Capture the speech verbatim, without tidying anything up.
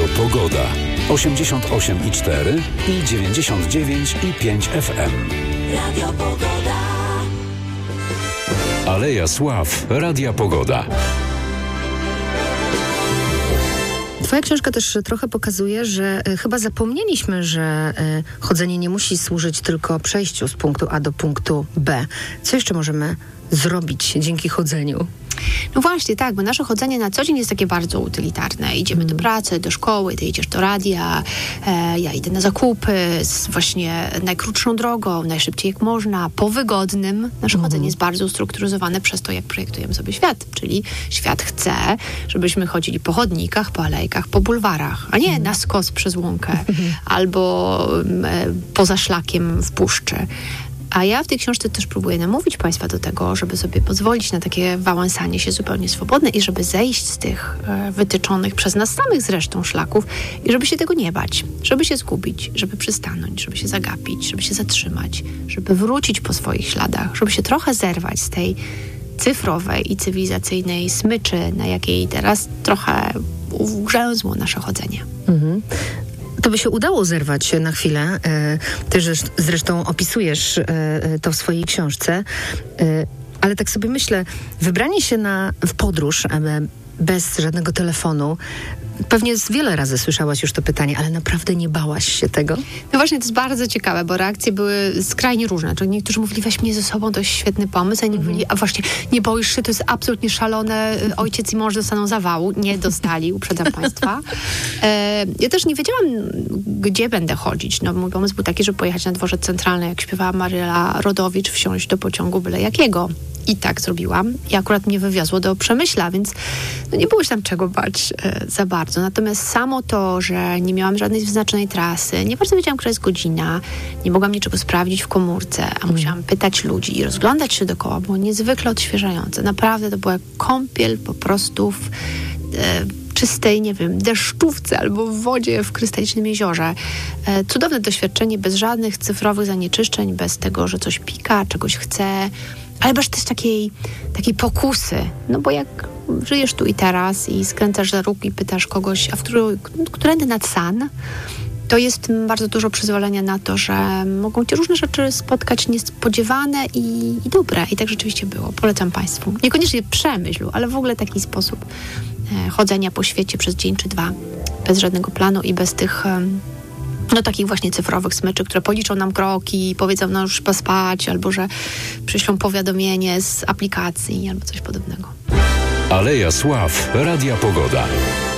Radio Pogoda. osiemdziesiąt osiem i cztery i dziewięćdziesiąt dziewięć i pięć F M. Radio Pogoda. Aleja Sław. Radia Pogoda. Twoja książka też trochę pokazuje, że y, chyba zapomnieliśmy, że y, chodzenie nie musi służyć tylko przejściu z punktu A do punktu B. Co jeszcze możemy zrobić dzięki chodzeniu? No właśnie, tak, bo nasze chodzenie na co dzień jest takie bardzo utylitarne. Idziemy mm. do pracy, do szkoły, ty idziesz do radia, e, ja idę na zakupy z właśnie najkrótszą drogą, najszybciej jak można, po wygodnym. Nasze mm. chodzenie jest bardzo ustrukturyzowane przez to, jak projektujemy sobie świat. Czyli świat chce, żebyśmy chodzili po chodnikach, po alejkach, po bulwarach, a nie mm. na skos przez łąkę albo e, poza szlakiem w puszczy. A ja w tej książce też próbuję namówić Państwa do tego, żeby sobie pozwolić na takie wałęsanie się zupełnie swobodne i żeby zejść z tych e, wytyczonych przez nas samych zresztą szlaków i żeby się tego nie bać, żeby się zgubić, żeby przystanąć, żeby się zagapić, żeby się zatrzymać, żeby wrócić po swoich śladach, żeby się trochę zerwać z tej cyfrowej i cywilizacyjnej smyczy, na jakiej teraz trochę ugrzęzło nasze chodzenie. Mhm. To by się udało zerwać na chwilę. Ty zresztą opisujesz to w swojej książce. Ale tak sobie myślę, wybranie się na, w podróż bez żadnego telefonu, pewnie z wiele razy słyszałaś już to pytanie, ale naprawdę nie bałaś się tego? No właśnie, to jest bardzo ciekawe, bo reakcje były skrajnie różne. Czyli niektórzy mówili, weź mnie ze sobą, to jest świetny pomysł, a inni mówili, a właśnie, nie boisz się, to jest absolutnie szalone, ojciec i mąż dostaną zawału. Nie dostali, uprzedzam Państwa. E, ja też nie wiedziałam, gdzie będę chodzić. No, mój pomysł był taki, żeby pojechać na dworzec centralny, jak śpiewała Maryla Rodowicz, wsiąść do pociągu byle jakiego. I tak zrobiłam. I akurat mnie wywiozło do Przemyśla, więc no nie było się tam czego bać e, za bardzo. Natomiast samo to, że nie miałam żadnej wyznaczonej trasy, nie bardzo wiedziałam, która jest godzina, nie mogłam niczego sprawdzić w komórce, a musiałam pytać ludzi i rozglądać się dookoła, było niezwykle odświeżające. Naprawdę to była kąpiel po prostu w e, czystej, nie wiem, deszczówce albo w wodzie w krystalicznym jeziorze. E, cudowne doświadczenie, bez żadnych cyfrowych zanieczyszczeń, bez tego, że coś pika, czegoś chce, ale bez też takiej, takiej pokusy. No bo jak żyjesz tu i teraz i skręcasz za róg i pytasz kogoś, a w który, którędy nad San, to jest bardzo dużo przyzwolenia na to, że mogą cię różne rzeczy spotkać niespodziewane i, i dobre. I tak rzeczywiście było. Polecam Państwu. Niekoniecznie Przemyślu, ale w ogóle taki sposób e, chodzenia po świecie przez dzień czy dwa. Bez żadnego planu i bez tych... E, no takich właśnie cyfrowych smyczy, które policzą nam kroki, powiedzą nam już chyba spać, albo że przyślą powiadomienie z aplikacji, albo coś podobnego. Aleja Sław. Radia Pogoda.